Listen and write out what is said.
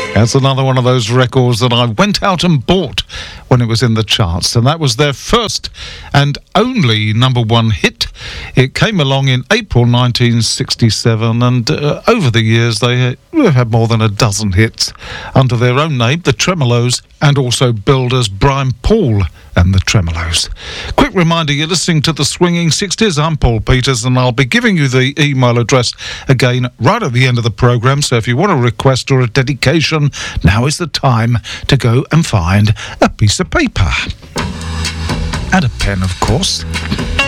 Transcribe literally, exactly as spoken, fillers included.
That's another one of those records that I went out and bought when it was in the charts, and that was their first and only number one hit. It came along in April nineteen sixty-seven, and uh, over the years they uh, had more than a dozen hits under their own name, the Tremeloes, and also builders Brian Paul and the Tremeloes. Quick reminder, you're listening to the Swinging sixties. I'm Paul Peters, and I'll be giving you the email address again right at the end of the programme, so if you want a request or a dedication, now is the time to go and find a piece of paper. And a pen, of course.